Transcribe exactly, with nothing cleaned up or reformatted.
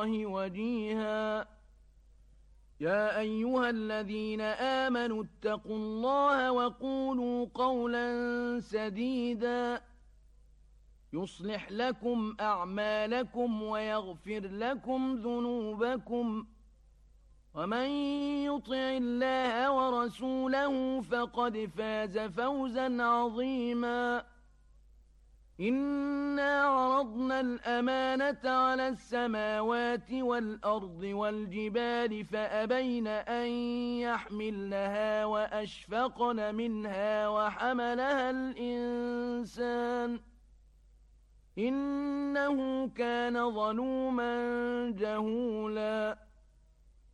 الله وجيها. يا أيها الذين آمنوا اتقوا الله وقولوا قولا سديدا يصلح لكم أعمالكم ويغفر لكم ذنوبكم، ومن يطع الله ورسوله فقد فاز فوزا عظيما. إنا عرضنا الأمانة على السماوات والأرض والجبال فأبين أن يحملنها وأشفقن منها وحملها الإنسان إنه كان ظلوما جهولا.